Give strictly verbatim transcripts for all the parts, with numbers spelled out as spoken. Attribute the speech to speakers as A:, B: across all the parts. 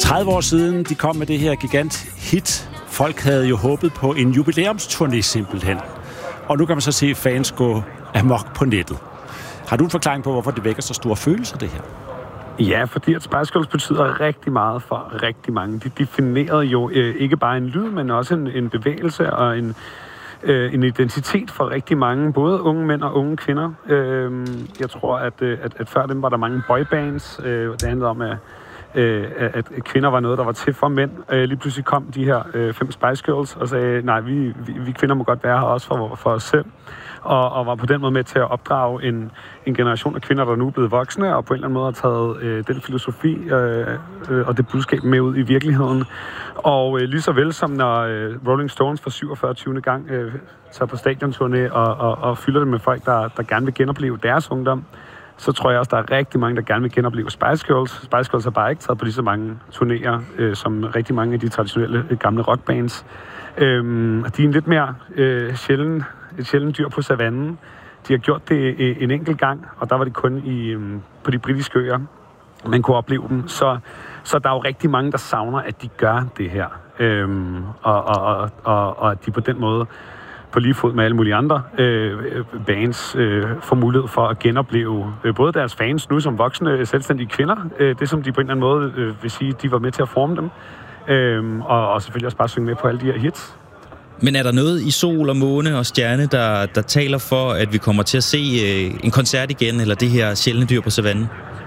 A: tredive år siden, de kom med det her gigant hit. Folk havde jo håbet på en jubilæumsturné simpelthen. Og nu kan man så se fans gå amok på nettet. Har du en forklaring på, hvorfor det vækker så store følelser, det her?
B: Ja, fordi at Spice Girls betyder rigtig meget for rigtig mange. De definerede jo øh, ikke bare en lyd, men også en, en bevægelse og en, øh, en identitet for rigtig mange, både unge mænd og unge kvinder. Øh, jeg tror, at, at, at før dem var der mange boybands. Øh, det handlede om, at, øh, at kvinder var noget, der var til for mænd. Øh, lige pludselig kom de her øh, fem Spice Girls og sagde, nej, vi, vi, vi kvinder må godt være her også for, for os selv. Og, og var på den måde med til at opdrage en, en generation af kvinder, der nu er blevet voksne, og på en eller anden måde har taget øh, den filosofi øh, øh, og det budskab med ud i virkeligheden. Og øh, lige så vel som når øh, Rolling Stones for syvogfyrre gang øh, tager på stadionturné og, og, og fylder det med folk, der, der gerne vil genopleve deres ungdom, så tror jeg også, der er rigtig mange, der gerne vil genopleve Spice Girls. Spice Girls har bare ikke taget på lige så mange turnéer, øh, som rigtig mange af de traditionelle øh, gamle rockbands. Øhm, de er en lidt mere øh, sjælden, et sjældent dyr på savannen. De har gjort det øh, en enkelt gang, og der var det kun i, øh, på de britiske øer, man kunne opleve dem. Så, så der er jo rigtig mange, der savner, at de gør det her. Øhm, og, og, og, og, og at de på den måde, på lige fod med alle mulige andre øh, bands, øh, får mulighed for at genopleve øh, både deres fans nu som voksne, selvstændige kvinder, øh, det som de på en eller anden måde øh, vil sige, de var med til at forme dem, øh, og, og selvfølgelig også bare synge med på alle de her hits.
C: Men er der noget i Sol og Måne og Stjerne, der, der taler for, at vi kommer til at se øh, en koncert igen, eller det her sjældne dyr på savannen?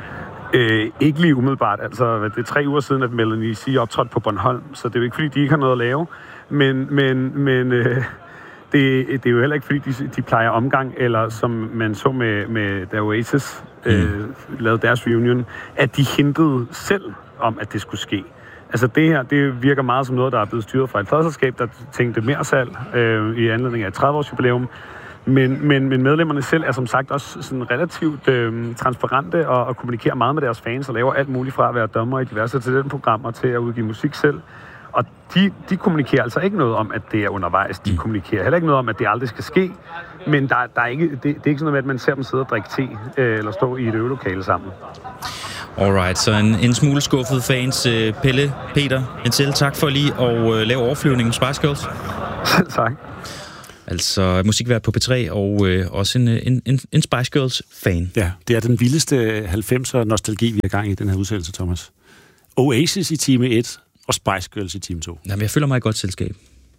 B: Øh, ikke lige umiddelbart. Altså, det er tre uger siden, at Melanie C. optrådte på Bornholm, så det er jo ikke, fordi de ikke har noget at lave. Men, men, men øh, det, det er jo heller ikke, fordi de, de plejer omgang, eller som man så med, med da Oasis øh, mm. lavede deres reunion, at de hintede selv om, at det skulle ske. Altså det her, det virker meget som noget, der er blevet styret fra et pladselskab, der tænkte mere salg øh, i anledning af et tredive års jubilæum. Men, men, men medlemmerne selv er som sagt også sådan relativt øh, transparente og, og kommunikerer meget med deres fans og laver alt muligt fra at være dommer i diverse talentprogrammer til at udgive musik selv. Og de, de kommunikerer altså ikke noget om, at det er undervejs. De kommunikerer heller ikke noget om, at det aldrig skal ske. Men der, der er ikke, det, det er ikke sådan noget med, at man ser dem sidde og drikke te øh, eller stå i et øvelokale sammen.
C: Alright, så en, en smule skuffet fans. Pelle, Peter, en selv tak for lige at uh, lave overflyvningen Spice Girls.
B: Tak.
C: Altså musikvært på P tre og øh, også en, en, en, en Spice Girls-fan.
A: Ja, det er den vildeste halvfemser-nostalgi, vi har gang i den her udsendelse, Thomas. Oasis i time et og Spice Girls i time to.
C: Jamen, jeg føler mig i godt selskab.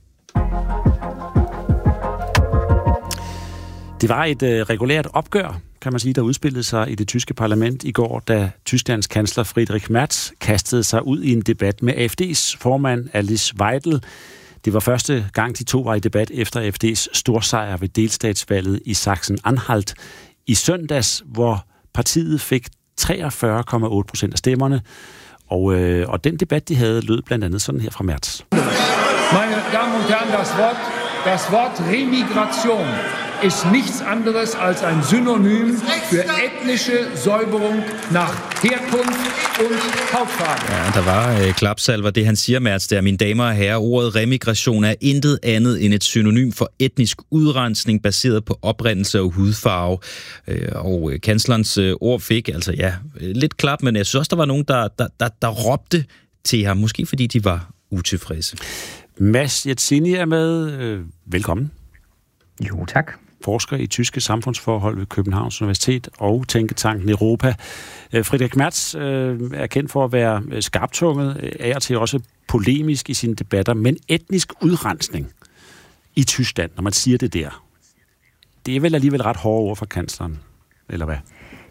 A: Det var et øh, regulært opgør, kan man sige, der udspillede sig i det tyske parlament i går, da Tysklands kansler Friedrich Merz kastede sig ud i en debat med A F D's formand Alice Weidel. Det var første gang, de to var i debat efter A F D's storsejr ved delstatsvalget i Sachsen-Anhalt i søndags, hvor partiet fik treogfyrre komma otte procent af stemmerne. Og, øh, og den debat, de havde, lød blandt andet sådan her fra Merz.
D: Meine Damen und Herren, das Wort, das Wort Remigration ist nichts anderes als ein Synonym für ethnische Säuberung nach Herkunft und Hautfarbe.
C: Ja, der var øh, klapsalver, det han siger, Merz, der, mine damer og herrer, ordet remigration er intet andet end et synonym for etnisk udrensning baseret på oprindelse og hudfarve. Øh, og øh, kanslerens øh, ord fik altså ja lidt klap, men jeg synes også, der var nogen, der, der, der, der råbte til ham, måske fordi de var utilfredse.
A: Mads Jetzini er med. Øh, velkommen.
E: Jo, tak.
A: Forsker i tyske samfundsforhold ved Københavns Universitet og Tænketanken Europa. Friedrich Merz øh, er kendt for at være skarptunget, af og til også polemisk i sine debatter, men etnisk udrensning i Tyskland, når man siger det der, det er vel alligevel ret hårde ord for kansleren, eller hvad?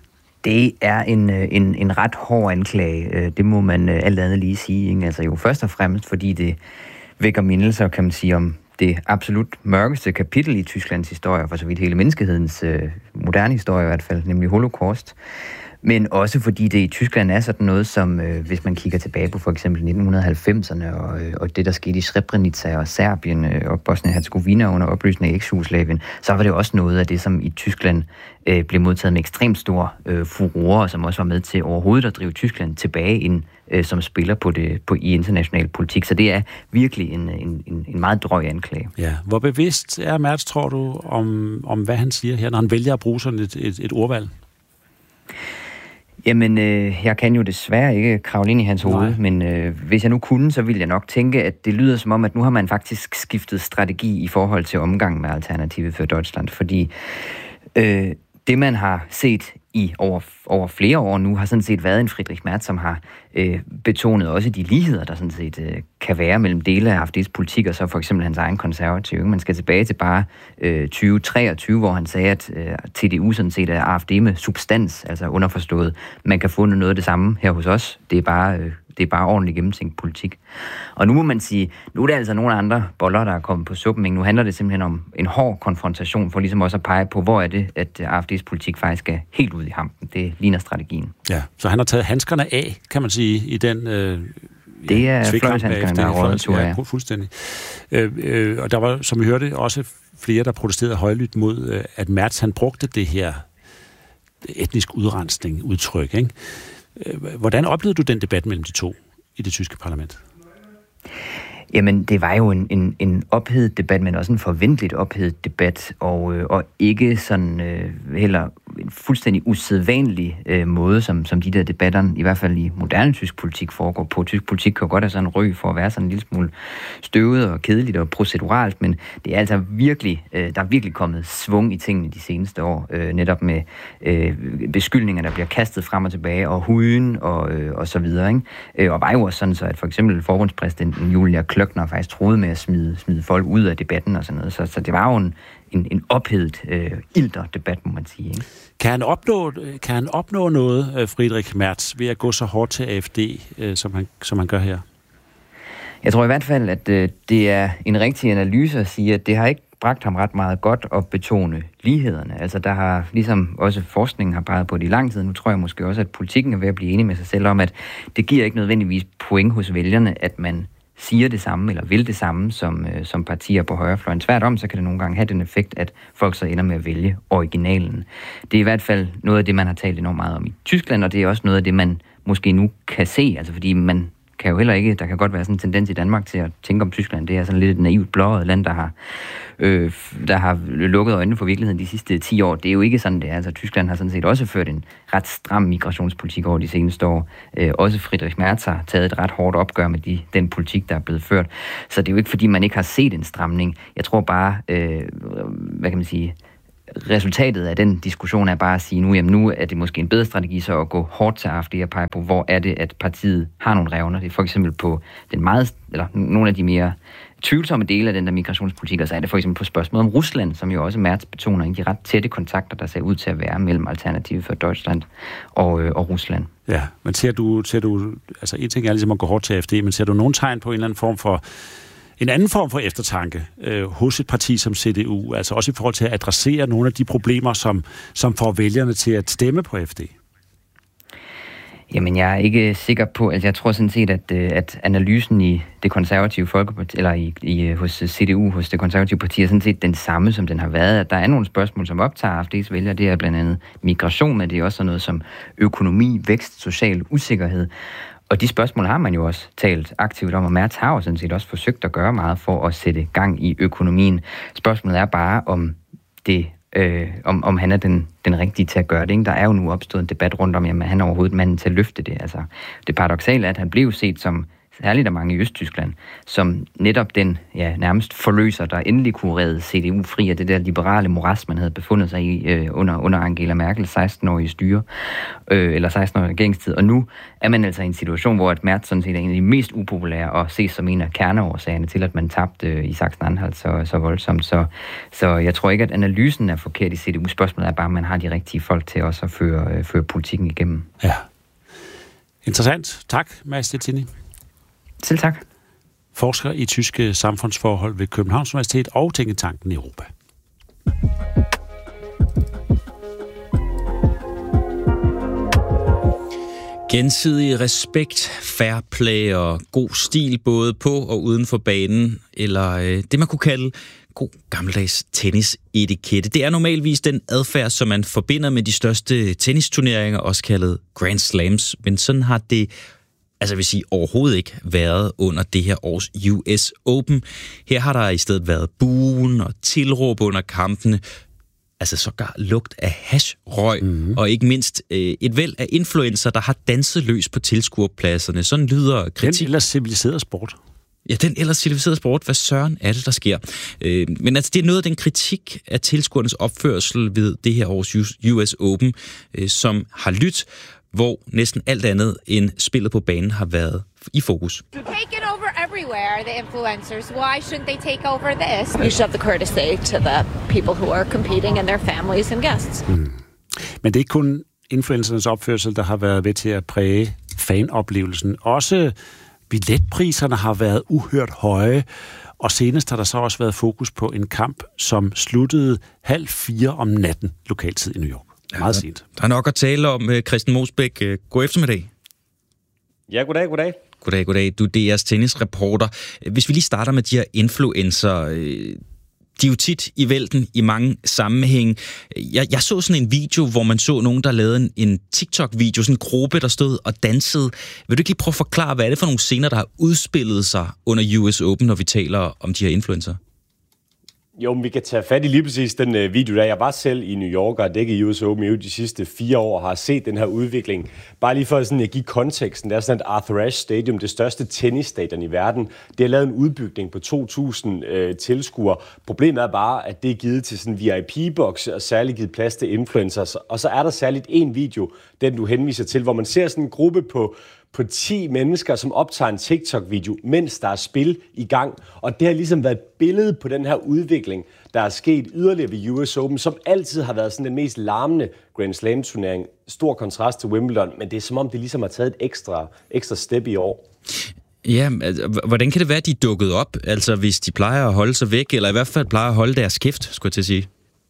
E: Det er en, en, en ret hård anklage, det må man alt andet lige sige. Ikke? Altså jo først og fremmest, fordi det vækker mindelser, kan man sige, om det absolut mørkeste kapitel i Tysklands historie, for så vidt hele menneskehedens øh, moderne historie i hvert fald, nemlig Holocaust. Men også fordi det i Tyskland er sådan noget, som øh, hvis man kigger tilbage på for eksempel nitten halvfemserne og, øh, og det, der skete i Srebrenica og Serbien øh, og Bosnien-Herzegovina under opløsningen af eks-Jugoslavien, så var det også noget af det, som i Tyskland øh, blev modtaget med ekstremt stor øh, furore, og som også var med til overhovedet at drive Tyskland tilbage ind øh, som spiller på det, på, i international politik. Så det er virkelig en, en, en meget drøj anklage.
A: Ja, hvor bevidst er Merz, tror du, om, om hvad han siger her, når han vælger at bruge sådan et, et, et ordvalg?
E: Jamen, øh, jeg kan jo desværre ikke kravle ind i hans hoved, Nej. men øh, hvis jeg nu kunne, så ville jeg nok tænke, at det lyder som om, at nu har man faktisk skiftet strategi i forhold til omgang med Alternativet for Deutschland, fordi øh, det, man har set i over, over flere år nu, har sådan set været en Friedrich Merz, som har øh, betonet også de ligheder, der sådan set øh, kan være mellem dele af A F D's politik, og så for eksempel hans egen konservative. Man skal tilbage til bare øh, tyve treogtyve, hvor han sagde, at øh, T D U sådan set er A F D med substans, altså underforstået. Man kan få noget af det samme her hos os. Det er bare... Øh, Det er bare ordentligt gennemtænkt politik. Og nu må man sige, nu er det altså nogle andre boller, der er kommet på suppen. Nu handler det simpelthen om en hård konfrontation, for ligesom også at pege på, hvor er det, at A F D's politik faktisk er helt ude i hampen. Det ligner strategien. Ja,
A: så han har taget handskerne af, kan man sige, i den... Øh
E: det er fløjtshandskerne, der er rådet, tror jeg.
A: Ja, fuldstændig. Øh, øh, og der var, som vi hørte, også flere, der protesterede højlydt mod, øh, at Merz, han brugte det her etnisk udrensning udtryk, ikke? Hvordan oplevede du den debat mellem de to i det tyske parlament?
E: Jamen, det var jo en, en, en ophedet debat, men også en forventeligt ophedet debat, og, øh, og ikke sådan øh, heller en fuldstændig usædvanlig øh, måde, som, som de der debatter, i hvert fald i moderne tysk politik, foregår på. Tysk politik kan godt have sådan en ry for at være sådan en lille smule støvet og kedeligt og proceduralt, men det er altså virkelig, øh, der er virkelig kommet svung i tingene de seneste år, øh, netop med øh, beskyldninger, der bliver kastet frem og tilbage, og huden og, øh, og så videre, ikke? Øh, og var jo også sådan, så at for eksempel forbundspræsidenten Julia Klöckner faktisk troede med at smide, smide folk ud af debatten og sådan noget. Så, så det var jo en, en, en ophedet øh, ilter debat, må man sige. Ikke?
A: Kan han opnå, kan han opnå noget, Friedrich Merz, ved at gå så hårdt til A F D, øh, som, han, som han gør her?
E: Jeg tror i hvert fald, at øh, det er en rigtig analyse at sige, at det har ikke bragt ham ret meget godt at betone lighederne. Altså der har, ligesom også forskningen har peget på det i lang tid, nu tror jeg måske også, at politikken er ved at blive enig med sig selv om, at det giver ikke nødvendigvis point hos vælgerne, at man siger det samme, eller vil det samme, som, øh, som partier på højrefløjen. Tværtom, så kan det nogle gange have den effekt, at folk så ender med at vælge originalen. Det er i hvert fald noget af det, man har talt enormt meget om i Tyskland, og det er også noget af det, man måske nu kan se, altså fordi man kan jo heller ikke, der kan godt være sådan en tendens i Danmark til at tænke om Tyskland, det er sådan lidt et naivt blåret land, der har, øh, der har lukket øjnene for virkeligheden de sidste ti år. Det er jo ikke sådan, det er. Altså Tyskland har sådan set også ført en ret stram migrationspolitik over de seneste år. Øh, også Friedrich Merz har taget et ret hårdt opgør med de, den politik, der er blevet ført. Så det er jo ikke, fordi man ikke har set en stramning. Jeg tror bare, øh, hvad kan man sige, resultatet af den diskussion er bare at sige, nu, jamen, nu er det måske en bedre strategi så at gå hårdt til A F D og pege på, hvor er det, at partiet har nogle revner. Det er for eksempel på den meget, eller nogle af de mere tvivlsomme dele af den der migrationspolitik, og så er det for eksempel på spørgsmålet om Rusland, som jo også Merz betoner, de ret tætte kontakter, der ser ud til at være mellem Alternativet for Deutschland og, øh, og Rusland.
A: Ja, men ser du, ser du, altså en ting er ligesom at gå hårdt til A F D, men ser du nogen tegn på en eller anden form for En anden form for eftertanke øh, hos et parti som C D U, altså også i forhold til at adressere nogle af de problemer, som, som får vælgerne til at stemme på A F D?
E: Jamen, jeg er ikke sikker på, altså jeg tror sådan set, at, at analysen i det konservative folkeparti, eller i, i, hos C D U, hos det konservative parti, er sådan set den samme, som den har været. At der er nogle spørgsmål, som optager A F D's vælgere. Det er blandt andet migration, men det er også sådan noget som økonomi, vækst, social usikkerhed. Og de spørgsmål har man jo også talt aktivt om, og Merz har jo sådan set også forsøgt at gøre meget for at sætte gang i økonomien. Spørgsmålet er bare, om det Øh, om, om han er den, den rigtige til at gøre det. Ikke? Der er jo nu opstået en debat rundt om, jamen han er overhovedet manden til at løfte det. Altså, det paradoksale er, at han blev set som, særligt af mange i Østtyskland, som netop den ja, nærmest forløser, der endelig kunne redde C D U fri af det der liberale moras, man havde befundet sig i øh, under, under Angela Merkel seksten-årige styre, øh, eller seksten-årige regeringstid. Og nu er man altså i en situation, hvor at Merz sådan set er en af de mest upopulære og ses som en af kerneårsagerne til, at man tabte øh, i Sachsen-Anhalt så, så voldsomt. Så, så jeg tror ikke, at analysen er forkert i C D U. Spørgsmålet er bare, om man har de rigtige folk til også at føre, øh, føre politikken igennem.
A: Ja. Interessant. Tak, Mads Stettini.
E: Selv tak.
A: Forsker i tyske samfundsforhold ved Københavns Universitet og Tænketanken i Europa.
C: Gensidig respekt, fair play og god stil både på og uden for banen, eller øh, det man kunne kalde god gammeldags tennisetikette. Det er normalvis den adfærd, som man forbinder med de største tennisturneringer, også kaldet Grand Slams, men sådan har det altså vil sige overhovedet ikke været under det her års U S Open. Her har der i stedet været buen og tilråb under kampene. altså sågar lugt af hashrøg, mm-hmm. og ikke mindst øh, et væld af influencer, der har danset løs på tilskuerpladserne. Sådan lyder kritik.
A: Den ellers civiliserede sport.
C: Ja, den ellers civiliserede sport. Hvad søren er det, der sker? Øh, men altså, det er noget af den kritik af tilskuernes opførsel ved det her års U S Open, øh, som har lyttet, hvor næsten alt andet end spillet på banen har været i fokus.
F: Take it over everywhere, the influencers. Why shouldn't they take over this? You should have the courtesy to the people who are competing and their families and guests.
A: Mm. Men det er ikke kun influencernes opførsel, der har været ved til at præge fanoplevelsen. Også billetpriserne har været uhørt høje, og senest har der så også været fokus på en kamp, som sluttede halv fire om natten lokaltid i New York. Meget sent.
C: Der er nok at tale om, Christian Mosbæk. God eftermiddag.
G: Ja, goddag, goddag.
C: Goddag, goddag. Du er D R's tennisreporter. Hvis vi lige starter med de her influencer, de er jo tit i vælten i mange sammenhæng. Jeg, jeg så sådan en video, hvor man så nogen, der lavede en, en TikTok-video, sådan en gruppe, der stod og dansede. Vil du ikke lige prøve at forklare, hvad er det for nogle scener, der har udspillet sig under U S Open, når vi taler om de her influencer?
G: Jo, men vi kan tage fat i lige præcis den øh, video der. Jeg var selv i New York og dækket U S Open i de sidste fire år og har set den her udvikling. Bare lige for sådan at give konteksten. Det er sådan et Arthur Ashe Stadium, det største tennisstadion i verden. Det har lavet en udbygning på to tusind øh, tilskuere. Problemet er bare, at det er givet til sådan V I P-bokse og særligt givet plads til influencers. Og så er der særligt en video, den du henviser til, hvor man ser sådan en gruppe på på ti mennesker, som optager en TikTok-video, mens der er spil i gang. Og det har ligesom været et billede på den her udvikling, der er sket yderligere ved U S Open, som altid har været sådan den mest larmende Grand Slam-turnering. Stor kontrast til Wimbledon, men det er som om, det ligesom har taget et ekstra, ekstra step i år.
C: Ja, altså, hvordan kan det være, at de er dukket op? Altså, hvis de plejer at holde sig væk, eller i hvert fald plejer at holde deres kæft, skulle jeg til at sige.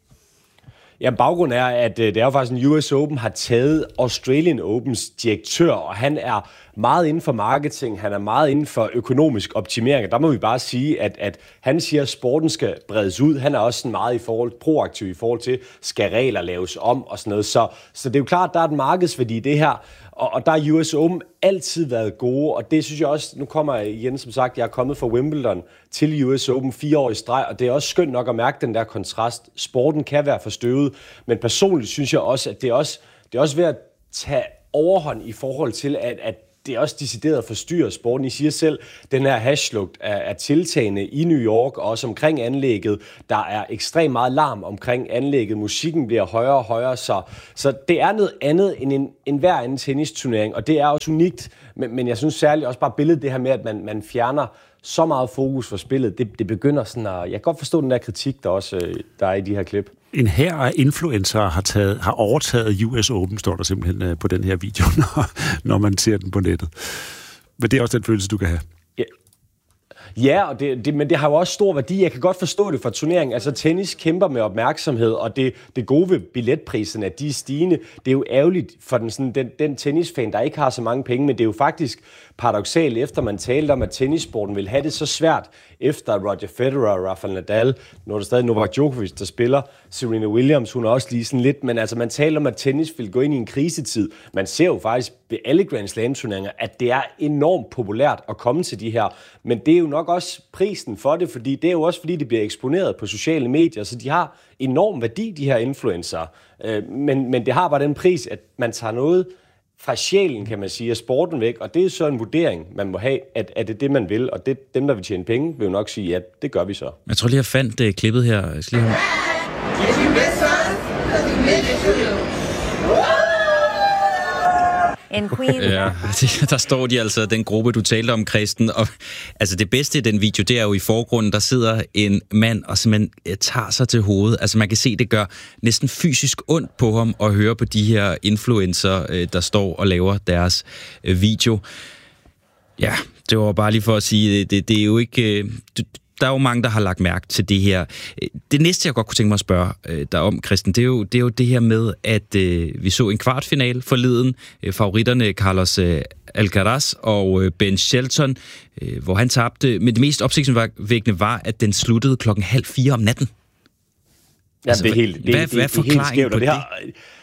G: Ja, baggrunden er, at det er jo faktisk, en U S Open har taget Australian Opens direktør, og han er meget inden for marketing, han er meget inden for økonomisk optimering, og der må vi bare sige, at, at han siger, at sporten skal bredes ud. Han er også sådan meget i forhold, proaktiv i forhold til, skal regler laves om og sådan noget. Så, så det er jo klart, at der er et markedsværdi i det her, og, og der har U S Open altid været gode, og det synes jeg også, nu kommer jeg igen, som sagt, jeg er kommet fra Wimbledon til U S Open fire år i streg, og det er også skønt nok at mærke den der kontrast. Sporten kan være forstøvet, men personligt synes jeg også, at det er også, det er også ved at tage overhånd i forhold til, at, at det er også decideret at forstyrre sporten. I siger selv, den her hashlugt er, er tiltagende i New York, og også omkring anlægget. Der er ekstremt meget larm omkring anlægget. Musikken bliver højere og højere, så, så det er noget andet end en, en hver anden tennisturnering, og det er også unikt. Men, men jeg synes særligt også bare billedet det her med, at man, man fjerner så meget fokus for spillet. Det, det begynder sådan at... Jeg kan godt forstå den der kritik, der også der er i de her klip.
A: En hær af influencer har, taget, har overtaget U S Open, står der simpelthen på den her video, når, når man ser den på nettet. Men det er også den følelse, du kan have.
G: Ja, ja og det, det, men det har jo også stor værdi. Jeg kan godt forstå det for turneringen. Altså, tennis kæmper med opmærksomhed, og det, det gode ved billetpriserne, at de er stigende. Det er jo ærgerligt for den, sådan, den, den tennisfan, der ikke har så mange penge, men det er jo faktisk paradoksalt, efter man talte om, at tennissporten vil have det så svært, efter Roger Federer og Rafael Nadal, når der stadig Novak Djokovic, der spiller, Serena Williams, hun er også lige sådan lidt, men altså man taler om, at tennis vil gå ind i en krisetid. Man ser jo faktisk ved alle Grand Slam-turneringer, at det er enormt populært at komme til de her, men det er jo nok også prisen for det, fordi det er jo også fordi, det bliver eksponeret på sociale medier, så de har enorm værdi, de her influencer. Men, men det har bare den pris, at man tager noget fra sjælen, kan man sige, af sporten væk, og det er så en vurdering, man må have, at, at det er det, man vil, og det, dem, der vil tjene penge, vil jo nok sige, at ja, det gør vi så.
C: Jeg tror lige, jeg fandt uh, klippet her. Jeg skal lige have...
F: In Queens.
C: Ja, der står de altså, den gruppe, du talte om, Christen. Og, altså det bedste i den video, det er jo i forgrunden, der sidder en mand og simpelthen tager sig til hovedet. Altså man kan se, det gør næsten fysisk ondt på ham at høre på de her influencer, der står og laver deres video. Ja, det var bare lige for at sige, det, det er jo ikke... Det, der er jo mange, der har lagt mærke til det her. Det næste, jeg godt kunne tænke mig at spørge øh, dig om, Christen, det er, jo, det er jo det her med, at øh, vi så en kvartfinal forleden. Øh, favoritterne Carlos øh, Alcaraz og øh, Ben Shelton, øh, hvor han tabte. Men det mest opsigtsvækkende var, at den sluttede klokken halv fire om natten.
G: Ja, altså, det er helt, det,
C: hvad,
G: det,
C: hvad er forklaringen på det?
G: det? Her,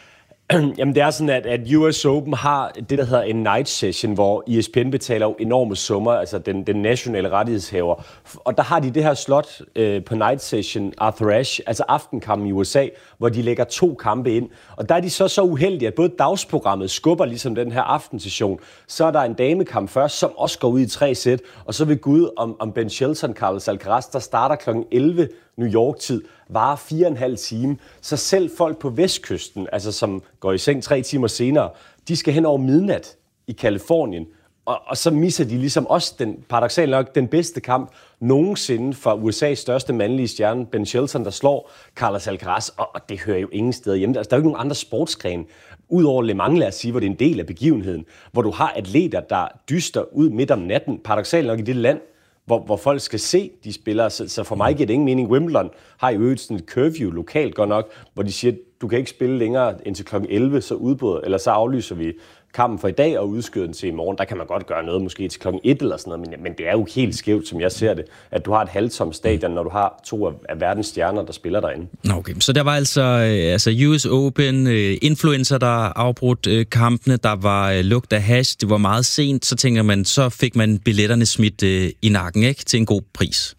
G: Jamen det er sådan, at, at U S Open har det, der hedder en night session, hvor E S P N betaler jo enorme summer, altså den, den nationale rettighedshaver. Og der har de det her slot øh, på night session, Arthur Ashe, altså aftenkampen i U S A, hvor de lægger to kampe ind. Og der er de så så uheldige, at både dagsprogrammet skubber ligesom den her aftensession. Så er der en damekamp først, som også går ud i tre sæt. Og så ved Gud om, om Ben Shelton, Carlos Alcaraz, der starter klokken elleve New York-tid, varer fire og en halv time. Så selv folk på vestkysten, altså som går i seng tre timer senere, de skal hen over midnat i Kalifornien. Og, og så misser de ligesom også den, paradoksalt nok, den bedste kamp nogensinde for U S A's største mandlige stjerne, Ben Shelton, der slår Carlos Alcaraz. Og, og det hører jo ingen steder hjemme. Altså, der er jo ikke nogen andre sportsgrene, udover Le Mans, lad os sige, hvor det er en del af begivenheden, hvor du har atleter, der dyster ud midt om natten, paradoksalt nok i det land, Hvor, hvor folk skal se de spillere. Så, så for mig giver det ingen mening. Wimbledon har jo øget sådan et curfew lokalt godt nok, hvor de siger, du kan ikke spille længere indtil klokken elleve, så udbryder, eller så aflyser vi kampen for i dag og udskyder den til i morgen. Der kan man godt gøre noget, måske til klokken et eller sådan noget, men, men det er jo helt skævt, som jeg ser det, at du har et halvtomt stadion, når du har to af, af verdens stjerner, der spiller derinde.
C: Okay, så der var altså, altså U S Open, influencer, der afbrudt kampene, der var lugt af hash, det var meget sent, så tænker man, så fik man billetterne smidt i nakken, ikke, til en god pris.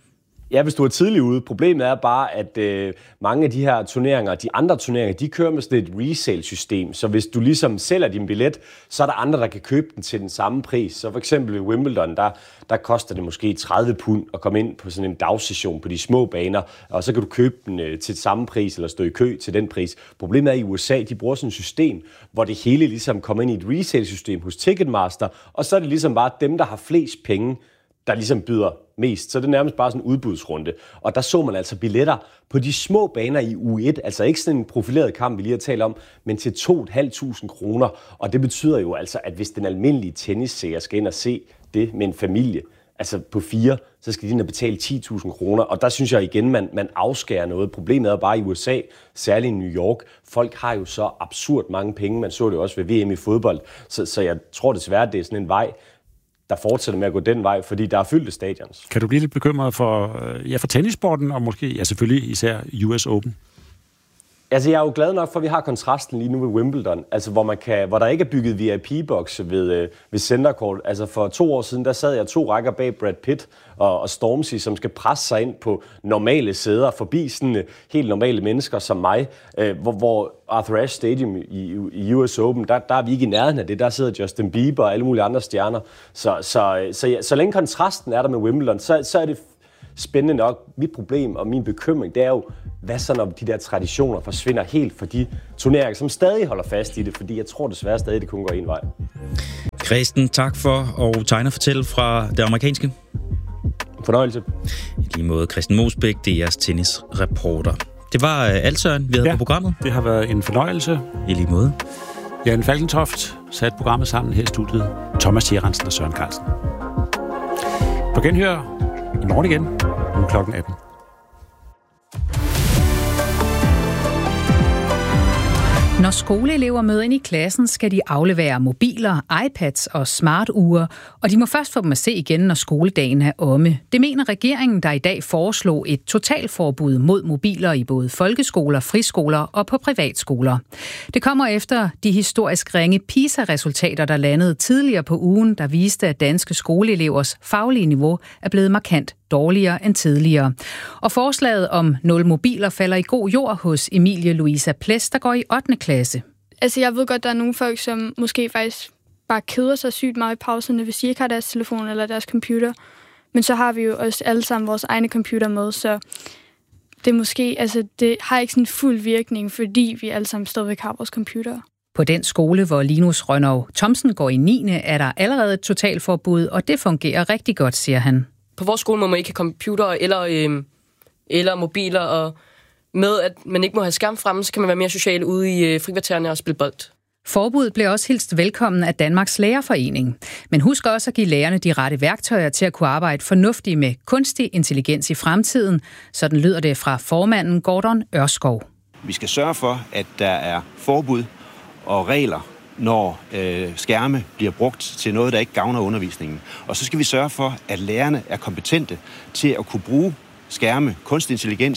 G: Ja, hvis du er tidlig ude. Problemet er bare, at øh, mange af de her turneringer, de andre turneringer, de kører med sådan et resale-system. Så hvis du ligesom sælger din billet, så er der andre, der kan købe den til den samme pris. Så for eksempel i Wimbledon, der, der koster det måske tredive pund at komme ind på sådan en dagsession på de små baner, og så kan du købe den øh, til samme pris, eller stå i kø til den pris. Problemet er, at i U S A, de bruger sådan et system, hvor det hele ligesom kommer ind i et resale-system hos Ticketmaster, og så er det ligesom bare dem, der har flest penge, der ligesom byder mest. Så det er nærmest bare sådan en udbudsrunde. Og der så man altså billetter på de små baner i U et, altså ikke sådan en profileret kamp, vi lige har talt om, men til to tusind fem hundrede kroner. Og det betyder jo altså, at hvis den almindelige tennisseer skal ind og se det med en familie, altså på fire, så skal de ind og betale ti tusind kroner. Og der synes jeg igen, man, man afskærer noget. Problemet er bare i U S A, særligt i New York. Folk har jo så absurd mange penge. Man så det også ved V M i fodbold. Så, så jeg tror desværre, at det er sådan en vej, der fortsætter med at gå den vej, fordi der er fyldte stadions.
A: Kan du blive lidt bekymret for, ja, for tennissporten, og måske, ja selvfølgelig især U S Open?
G: Altså, jeg er jo glad nok for, at vi har kontrasten lige nu ved Wimbledon, altså hvor, man kan, hvor der ikke er bygget V I P-bokse ved, øh, ved center court. Altså for to år siden, der sad jeg to rækker bag Brad Pitt og, og Stormzy, som skal presse sig ind på normale sæder, forbi sådan øh, helt normale mennesker som mig, øh, hvor, hvor Arthur Ashe Stadium i, i U S Open, der, der er vi ikke i nærheden af det. Der sidder Justin Bieber og alle mulige andre stjerner. Så, så, så, så, så længe kontrasten er der med Wimbledon, så, så er det spændende nok. Mit problem og min bekymring, det er jo, hvad så når de der traditioner forsvinder helt for de turneringer, som stadig holder fast i det, fordi jeg tror desværre stadig, det kun går en vej.
C: Christen, tak for at tegne og fortælle fra det amerikanske.
G: Fornøjelse.
C: I lige måde, Christen Mosbæk, D R's tennisreporter. Det var alt, Søren, vi havde ja, på programmet.
A: Det har været en fornøjelse.
C: I lige måde.
A: Jan Falkentoft satte programmet sammen her i studiet. Thomas Tjerensen og Søren Carlsen. På genhør i morgen igen om klokken atten.
H: Når skoleelever møder ind i klassen, skal de aflevere mobiler, iPads og smarture, og de må først få dem at se igen, når skoledagen er omme. Det mener regeringen, der i dag foreslog et totalforbud mod mobiler i både folkeskoler, friskoler og på privatskoler. Det kommer efter de historisk ringe PISA-resultater, der landede tidligere på ugen, der viste, at danske skoleelevers faglige niveau er blevet markant dårligere end tidligere. Og forslaget om nul mobiler falder i god jord hos Emilie Louisa Ples, der går i ottende klasse.
I: Altså, jeg ved godt, der er nogle folk, som måske faktisk bare keder sig sygt meget i pauserne, hvis de ikke har deres telefon eller deres computer. Men så har vi jo også alle sammen vores egne computer med, så det måske, altså, det har ikke sådan en fuld virkning, fordi vi alle sammen stadigvæk har vores computer.
H: På den skole, hvor Linus Rønnow Thomsen går i niende, er der allerede et totalforbud, og det fungerer rigtig godt, siger han.
J: På vores skole må man ikke have computer eller, øh, eller mobiler, og med at man ikke må have skærm fremme, så kan man være mere social ude i øh, frikvartererne og spille bold.
H: Forbuddet blev også hilst velkommen af Danmarks Lærerforening. Men husk også at give lærerne de rette værktøjer til at kunne arbejde fornuftigt med kunstig intelligens i fremtiden. Sådan lyder det fra formanden Gordon Ørskov.
K: Vi skal sørge for, at der er forbud og regler, når øh, skærme bliver brugt til noget, der ikke gavner undervisningen. Og så skal vi sørge for, at lærerne er kompetente til at kunne bruge skærme, kunstig intelligens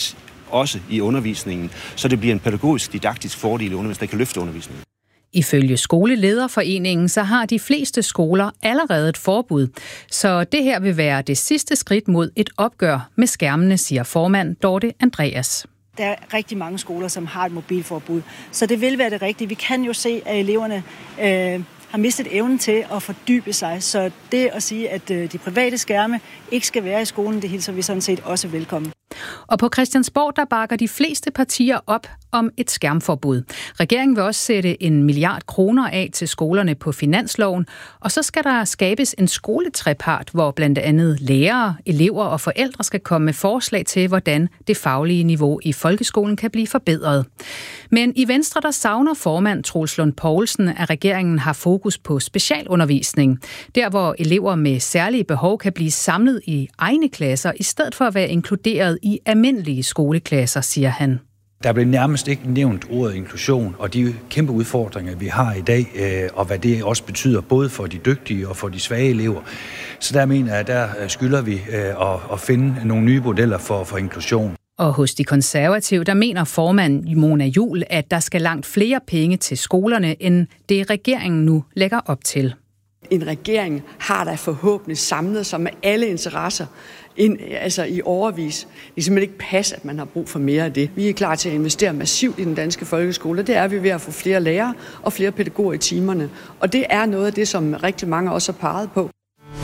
K: også i undervisningen, så det bliver en pædagogisk didaktisk fordel i undervisningen, der kan løfte undervisningen.
H: Ifølge Skolelederforeningen, så har de fleste skoler allerede et forbud. Så det her vil være det sidste skridt mod et opgør med skærmene, siger formand Dorte Andreas.
L: Der er rigtig mange skoler, som har et mobilforbud. Så det vil være det rigtige. Vi kan jo se, at eleverne øh, har mistet evnen til at fordybe sig. Så det at sige, at øh, de private skærme ikke skal være i skolen, det hilser vi sådan set også velkommen.
H: Og på Christiansborg, der bakker de fleste partier op om et skærmforbud. Regeringen vil også sætte en milliard kroner af til skolerne på finansloven, og så skal der skabes en skoletrepart, hvor blandt andet lærere, elever og forældre skal komme med forslag til, hvordan det faglige niveau i folkeskolen kan blive forbedret. Men i Venstre, der savner formand Troels Lund Poulsen, at regeringen har fokus på specialundervisning. Der, hvor elever med særlige behov kan blive samlet i egne klasser, i stedet for at være inkluderet i almindelige skoleklasser, siger han.
M: Der blev nærmest ikke nævnt ordet inklusion, og de kæmpe udfordringer, vi har i dag, og hvad det også betyder, både for de dygtige og for de svage elever. Så der mener jeg, at der skylder vi at finde nogle nye modeller for, for inklusion.
H: Og hos de konservative, der mener formand Mona Juul, at der skal langt flere penge til skolerne, end det regeringen nu lægger op til.
N: En regering har da forhåbentlig samlet sig med alle interesser ind, altså i årevis. Det er simpelthen ikke pas, at man har brug for mere af det. Vi er klar til at investere massivt i den danske folkeskole. Det er vi ved at få flere lærere og flere pædagoger i timerne. Og det er noget af det, som rigtig mange også har peget på.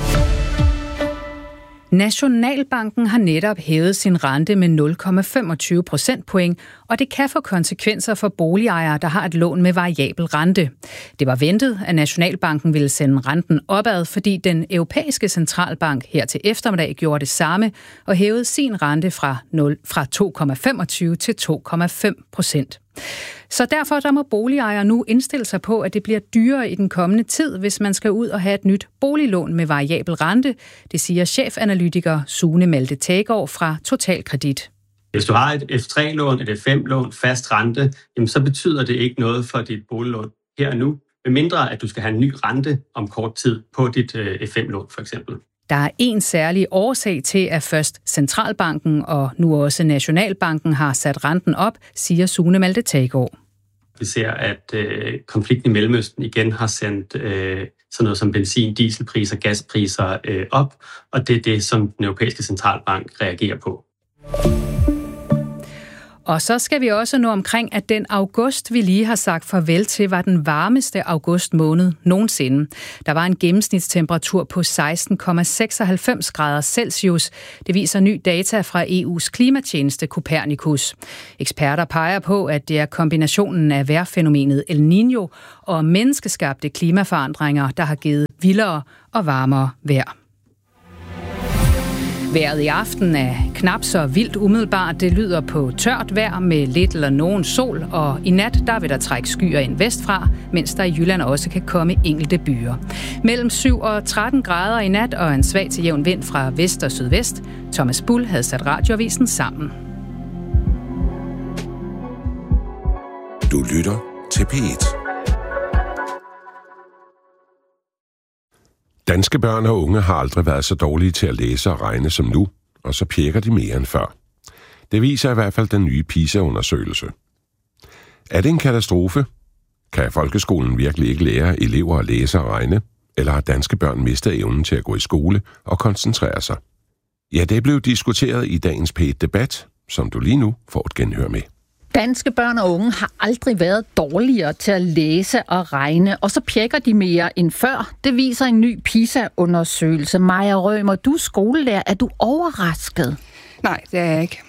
H: Nationalbanken har netop hævet sin rente med nul komma femogtyve procentpoint, og det kan få konsekvenser for boligejere, der har et lån med variabel rente. Det var ventet, at Nationalbanken ville sende renten opad, fordi den europæiske centralbank her til eftermiddag gjorde det samme og hævede sin rente fra, fra to komma femogtyve til to komma fem procent. Så derfor der må boligejere nu indstille sig på, at det bliver dyrere i den kommende tid, hvis man skal ud og have et nyt boliglån med variabel rente. Det siger chefanalytiker Sune Malte Taggaard fra Totalkredit.
O: Hvis du har et F tre lån, et F fem lån, fast rente, jamen så betyder det ikke noget for dit boliglån her og nu, medmindre at du skal have en ny rente om kort tid på dit F fem lån for eksempel.
H: Der er en særlig årsag til, at først Centralbanken og nu også Nationalbanken har sat renten op, siger Sune Malte Taggaard.
O: Vi ser, at øh, konflikten i Mellemøsten igen har sendt øh, sådan noget som benzin, dieselpriser, gaspriser øh, op, og det er det, som den europæiske centralbank reagerer på.
H: Og så skal vi også nå omkring, at den august, vi lige har sagt farvel til, var den varmeste august måned nogensinde. Der var en gennemsnitstemperatur på seksten komma seksoghalvfems grader Celsius. Det viser ny data fra E U's klimatjeneste Copernicus. Eksperter peger på, at det er kombinationen af vejrfænomenet El Niño og menneskeskabte klimaforandringer, der har givet vildere og varmere vejr. Vejret i aften er knap så vildt umiddelbart. Det lyder på tørt vejr med lidt eller nogen sol, og i nat der vil der trække skyer ind vestfra, mens der i Jylland også kan komme enkelte byer. Mellem syv og tretten grader i nat og en svag til jævn vind fra vest og sydvest. Thomas Bull havde sat radioavisen sammen.
P: Du lytter til P et. Danske børn og unge har aldrig været så dårlige til at læse og regne som nu, og så pjekker de mere end før. Det viser i hvert fald den nye PISA-undersøgelse. Er det en katastrofe? Kan folkeskolen virkelig ikke lære elever at læse og regne? Eller har danske børn mistet evnen til at gå i skole og koncentrere sig? Ja, det blev diskuteret i dagens P et-debat, som du lige nu får et genhør med.
Q: Danske børn og unge har aldrig været dårligere til at læse og regne, og så pjekker de mere end før. Det viser en ny PISA-undersøgelse. Maja Rømer, du er skolelærer. Er du overrasket?
R: Nej, det er jeg ikke.